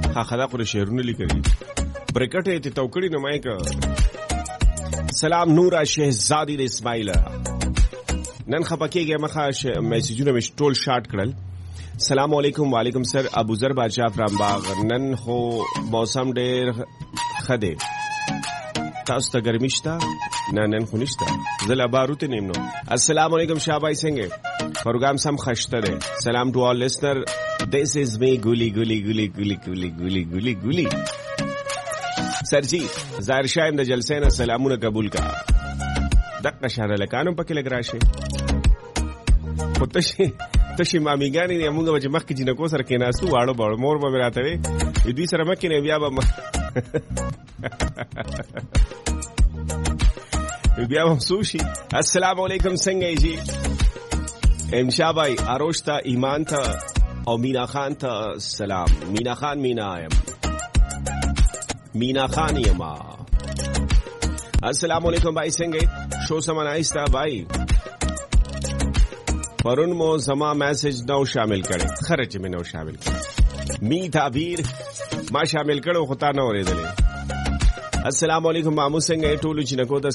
خدا خو شعرونه لیکلي برکټه ته توکړی نه مای کا سلام نورا شهزادی د اسماعیل نن خپکیږي مخه میسجونه مش ټول شارټ کړل السلام علیکم وعلیکم سر ابو ذر بادشاہ فرام باغ نن خو موسم ډیر خده تاسو ته ګرمي شته نه نن خو نشته زل باروت نیمنو السلام علیکم شابای څنګه پروګرام سم خشته ده سلام ټو آل لسنر this is me ګولی سرجی ظاهر شایم د جلسې نه سلامونه قبول کا دغه شهر لکانو پکې لګ راشه خو تشي مامیګانی نه موږ چې مخکې جنکو سره کې ناسو واړو باړو مور به راته وي دوی سره مکه نه بیا هم سوشي السلام علیکم څنګه جی امشا بھائی آروش تا ایمان تا او مینا خان تا سلام مینا خان یما السلام علیکم بھائی څنګه شو سمان آئستا بھائی پرون مو زما میسج نو شامل کړي خرچ مې نو شامل کړي می تعبیر ما شامل کړو خطا نه اوریدلې السلام علیکم مامو څنګه ټولو چې نکو